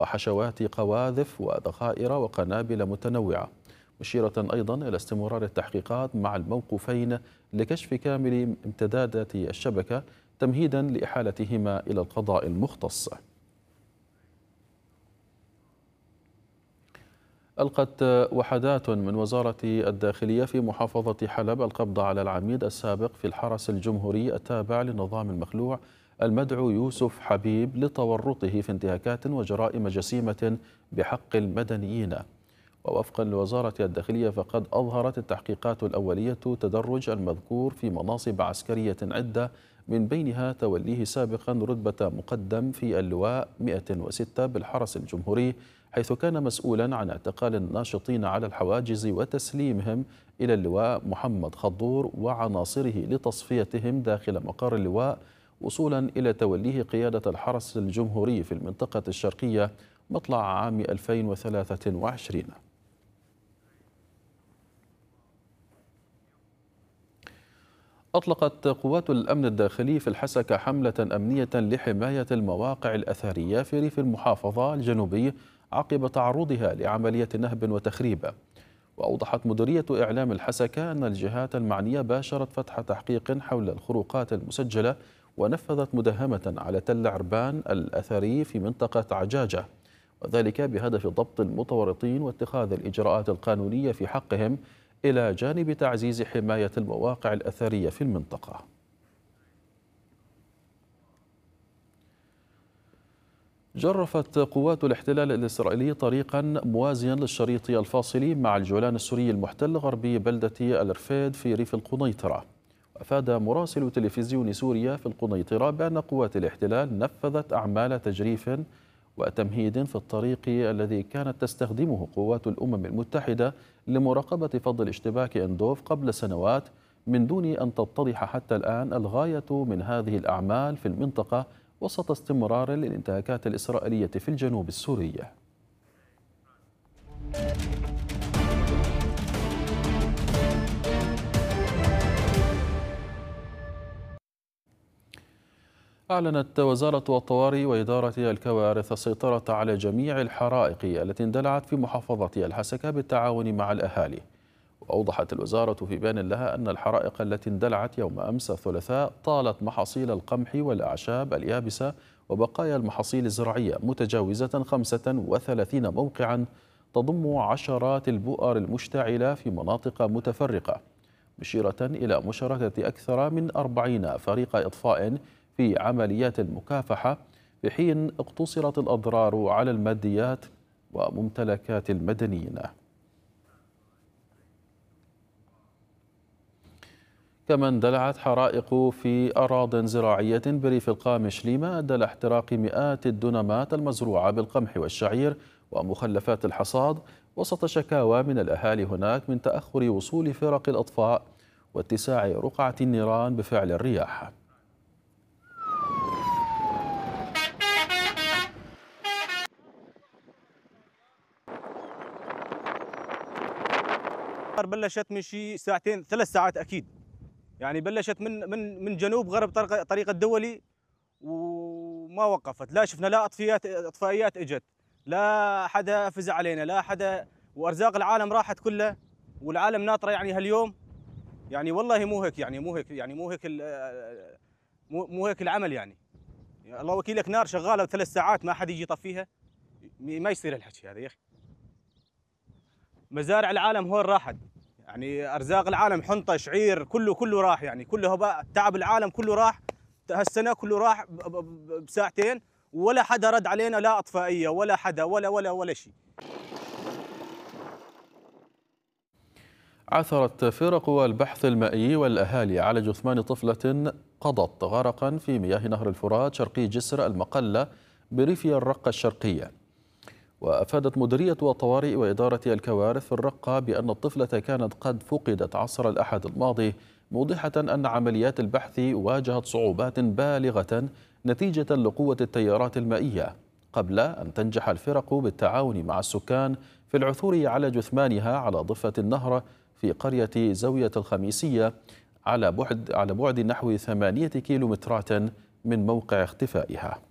وحشوات قواذف وذخائر وقنابل متنوعة، مشيرة أيضا إلى استمرار التحقيقات مع الموقوفين لكشف كامل امتدادات الشبكة تمهيدا لإحالتهما إلى القضاء المختص. ألقت وحدات من وزارة الداخلية في محافظة حلب القبض على العميد السابق في الحرس الجمهوري التابع للنظام المخلوع المدعو يوسف حبيب لتورطه في انتهاكات وجرائم جسيمة بحق المدنيين. ووفقا لوزارة الداخلية فقد أظهرت التحقيقات الأولية تدرج المذكور في مناصب عسكرية عدة، من بينها توليه سابقا رتبة مقدم في اللواء 106 بالحرس الجمهوري، حيث كان مسؤولا عن اعتقال الناشطين على الحواجز وتسليمهم إلى اللواء محمد خضور وعناصره لتصفيتهم داخل مقر اللواء، وصولا إلى توليه قيادة الحرس الجمهوري في المنطقة الشرقية مطلع عام 2023. أطلقت قوات الأمن الداخلي في الحسكة حملة أمنية لحماية المواقع الأثرية في ريف المحافظة الجنوبي عقب تعرضها لعملية نهب وتخريب. وأوضحت مديرية إعلام الحسكة أن الجهات المعنية باشرت فتح تحقيق حول الخروقات المسجلة، ونفذت مداهمة على تل عربان الأثري في منطقة عجاجة، وذلك بهدف ضبط المتورطين واتخاذ الإجراءات القانونية في حقهم، إلى جانب تعزيز حماية المواقع الأثرية في المنطقة. جرفت قوات الاحتلال الإسرائيلي طريقا موازيا للشريط الفاصل مع الجولان السوري المحتل غربي بلدة الرفيد في ريف القنيطرة. وأفاد مراسل تلفزيون سوريا في القنيطرة بأن قوات الاحتلال نفذت أعمال تجريف وتمهيد في الطريق الذي كانت تستخدمه قوات الأمم المتحدة لمراقبة فض الاشتباك أندوف قبل سنوات، من دون أن تتضح حتى الآن الغاية من هذه الأعمال في المنطقة وسط استمرار الانتهاكات الإسرائيلية في الجنوب السوري. أعلنت وزارة الطوارئ وإدارة الكوارث السيطرة على جميع الحرائق التي اندلعت في محافظة الحسكة بالتعاون مع الأهالي. وأوضحت الوزارة في بيان لها أن الحرائق التي اندلعت يوم أمس الثلاثاء طالت محاصيل القمح والأعشاب اليابسة وبقايا المحاصيل الزراعية، متجاوزة 35 موقعا تضم عشرات البؤر المشتعلة في مناطق متفرقة، مشيرة إلى مشاركة أكثر من 40 فريق إطفاء في عمليات المكافحة، في حين اقتصرت الأضرار على الماديات وممتلكات المدنيين. كما اندلعت حرائق في أراضٍ زراعية بريف القامش لما أدى لاحتراق مئات الدنمات المزروعة بالقمح والشعير ومخلفات الحصاد، وسط شكاوى من الأهالي هناك من تأخر وصول فرق الإطفاء واتساع رقعة النيران بفعل الرياح. بلشت من شي ساعتين 3 ساعات اكيد، يعني بلشت من جنوب غرب طريق الدولي وما وقفت، لا شفنا لا اطفائيات اجت، لا حدا فزع علينا، لا حدا، وارزاق العالم راحت كلها والعالم ناطره يعني هاليوم، يعني والله مو هيك، يعني مو هيك العمل، يعني الله وكيلك نار شغاله 3 ساعات ما حد يجي يطفيها، ما يصير الحكي هذا يا اخي. مزارع العالم هون راحت، يعني ارزاق العالم حنطه شعير كله راح، يعني كله هباء، تعب العالم كله راح هالسنه، كله راح بساعتين، ولا حدا رد علينا، لا اطفائيه ولا حدا ولا شيء. عثرت فرق البحث المائي والأهالي على جثمان طفلة قضت غرقا في مياه نهر الفرات شرقي جسر المقلة بريف الرقة الشرقية. وأفادت مديرية الطوارئ وإدارة الكوارث في الرقة بأن الطفلة كانت قد فقدت عصر الأحد الماضي، موضحة أن عمليات البحث واجهت صعوبات بالغة نتيجة لقوة التيارات المائية، قبل أن تنجح الفرق بالتعاون مع السكان في العثور على جثمانها على ضفة النهر في قرية زاوية الخميسية على بعد نحو 8 كيلومترات من موقع اختفائها.